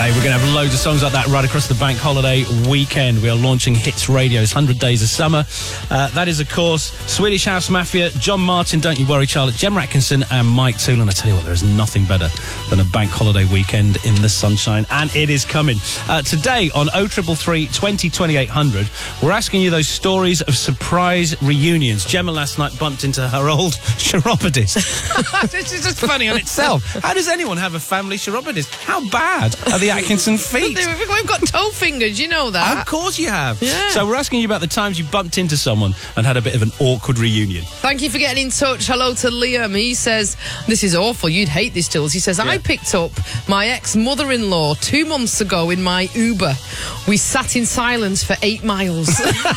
Hey, we're going to have loads of songs like that right across the bank holiday weekend. We are launching Hits Radio's 100 Days of Summer. That is, of course, Swedish House Mafia, John Martin, Don't You Worry, Charlotte, Jem Atkinson and Mike Toole. I tell you what, there is nothing better than a bank holiday weekend in the sunshine, and it is coming. Today on 0333 20 2800, we're asking you those stories of surprise reunions. Gemma last night bumped into her old chiropodist. This is just funny on itself. How does anyone have a family chiropodist? How bad are the Atkinson feet? We've got toe fingers, you know that. Of course you have. Yeah. So we're asking you about the times you bumped into someone and had a bit of an awkward reunion. Thank you for getting in touch. Hello to Liam. He says, this is awful. You'd hate this, Tools. He says, I picked up my ex-mother-in-law 2 months ago in my Uber. We sat in silence for 8 miles.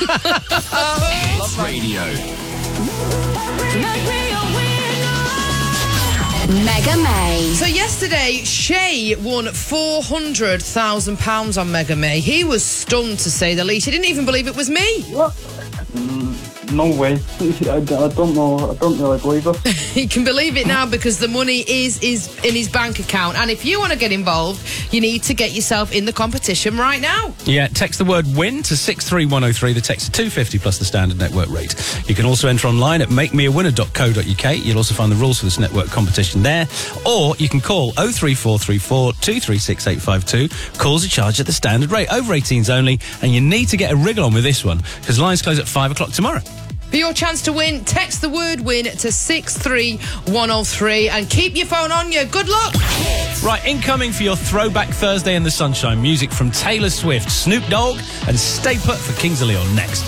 Love Radio. Mega May. So yesterday, Shay won £400,000 on Mega May. He was stunned, to say the least. He didn't even believe it was me. What? No way. I don't know. I don't really believe it. He can believe it now because the money is in his bank account. And if you want to get involved, you need to get yourself in the competition right now. Yeah, text the word WIN to 63103. The text is 250 plus the standard network rate. You can also enter online at makemeawinner.co.uk. You'll also find the rules for this network competition there. Or you can call 03434 236 852. Calls are charged at the standard rate. Over 18s only. And you need to get a wriggle on with this one because lines close at 5 o'clock tomorrow. For your chance to win, text the word WIN to 63103 and keep your phone on you. Good luck. Right, incoming for your Throwback Thursday in the Sunshine. Music from Taylor Swift, Snoop Dogg and Stay Put for Kings of Leon next.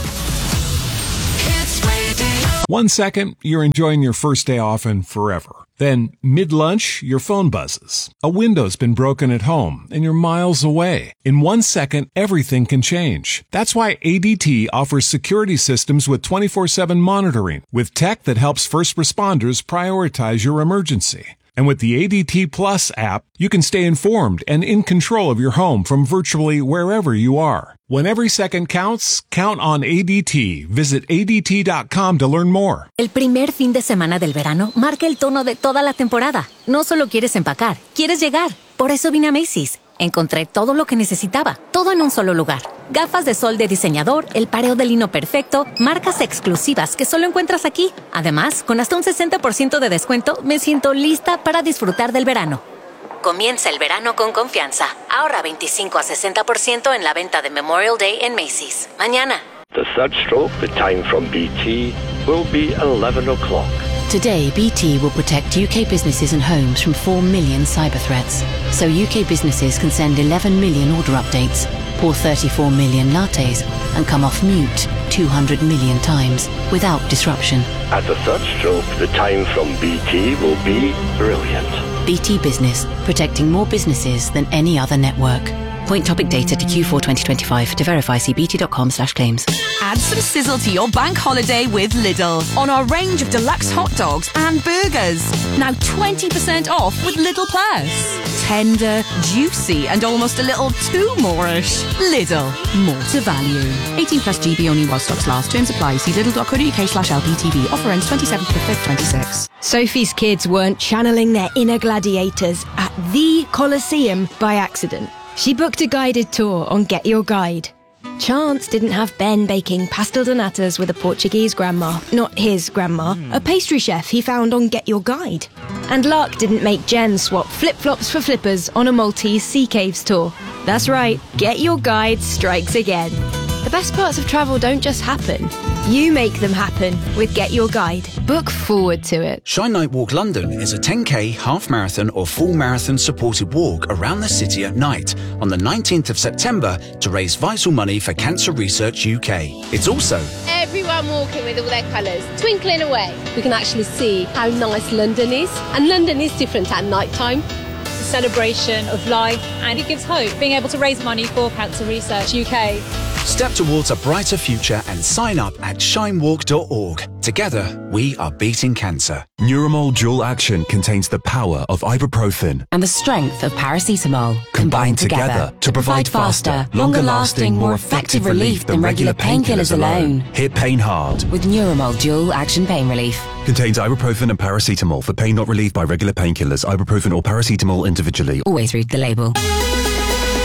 1 second, you're enjoying your first day off and forever. Then, mid-lunch, your phone buzzes. A window's been broken at home, and you're miles away. In 1 second, everything can change. That's why ADT offers security systems with 24/7 monitoring, with tech that helps first responders prioritize your emergency. And with the ADT Plus app, you can stay informed and in control of your home from virtually wherever you are. When every second counts, count on ADT. Visit ADT.com to learn more. El primer fin de semana del verano marca el tono de toda la temporada. No solo quieres empacar, quieres llegar. Por eso vine a Macy's. Encontré todo lo que necesitaba, todo en un solo lugar. Gafas de sol de diseñador, el pareo de lino perfecto, marcas exclusivas que solo encuentras aquí. Además, con hasta un 60% de descuento, me siento lista para disfrutar del verano. Comienza el verano con confianza. Ahorra 25 a 60% en la venta de Memorial Day en Macy's. Mañana. The third stroke, the time from BT, will be 11 o'clock. Today, BT will protect UK businesses and homes from 4 million cyber threats. So UK businesses can send 11 million order updates, pour 34 million lattes, and come off mute 200 million times without disruption. At the third stroke, the time from BT will be brilliant. BT Business, protecting more businesses than any other network. Point topic data to Q4 2025. To verify, see bt.com/claims. Add some sizzle to your bank holiday with Lidl on our range of deluxe hot dogs and burgers. Now 20% off with Lidl Plus. Tender, juicy and almost a little too more-ish. Lidl, more to value. 18 plus GB only while stocks last. Terms apply. See lidl.co.uk/LPTV. Offer ends 27th to 5th, 26. Sophie's kids weren't channeling their inner gladiators at the Colosseum by accident. She booked a guided tour on Get Your Guide. Chance didn't have Ben baking pastel de natas with a Portuguese grandma, not his grandma, a pastry chef he found on Get Your Guide. And luck didn't make Jen swap flip-flops for flippers on a Maltese sea caves tour. That's right, Get Your Guide strikes again. The best parts of travel don't just happen. You make them happen with Get Your Guide. Book forward to it. Shine Night Walk London is a 10k, half marathon or full marathon supported walk around the city at night on the 19th of September to raise vital money for Cancer Research UK. It's also everyone walking with all their colours, twinkling away. We can actually see how nice London is, and London is different at night time. Celebration of life, and it gives hope, being able to raise money for Cancer Research UK. Step towards a brighter future and sign up at shinewalk.org. Together, we are beating cancer. Neuromol Dual Action contains the power of ibuprofen and the strength of paracetamol combined together to provide faster, longer-lasting, more effective relief than regular painkillers alone. Hit pain hard with Neuromol Dual Action Pain Relief. Contains ibuprofen and paracetamol for pain not relieved by regular painkillers, ibuprofen or paracetamol individually. Always read the label.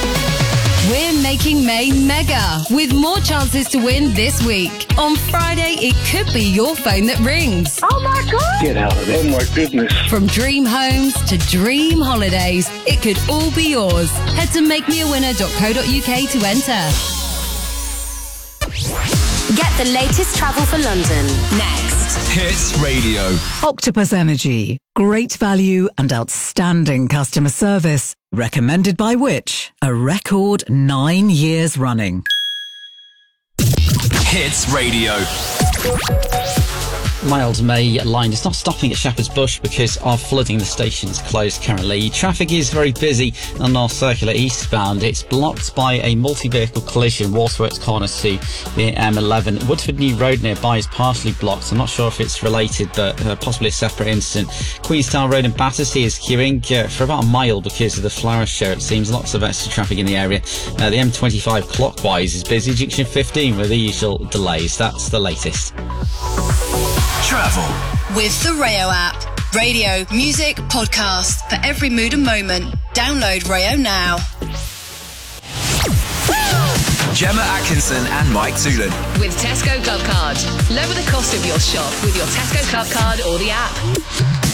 making May mega, with more chances to win this week. On Friday, it could be your phone that rings. Oh my God! Get out of there. Oh my goodness. From dream homes to dream holidays, it could all be yours. Head to makemeawinner.co.uk to enter. Get the latest travel for London next. Hits Radio. Octopus Energy. Great value and outstanding customer service. Recommended by which? A record 9 years running. Hits Radio. Miles May line is not stopping at Shepherd's Bush because of flooding. The station is closed currently. Traffic is very busy on North Circular eastbound. It's blocked by a multi-vehicle collision, Waterworks corner to the M11. Woodford New Road nearby is partially blocked. I'm not sure if it's related, but possibly a separate incident. Queenstown Road in Battersea is queuing for about a mile because of the flower show. It seems lots of extra traffic in the area. The M25 clockwise is busy. Junction 15 with the usual delays. That's the latest. Travel with the Rayo app. Radio, music, podcast for every mood and moment. Download Rayo now. Gemma Atkinson and Mike Toolan. With Tesco Club Card. Lower the cost of your shop with your Tesco Club Card or the app.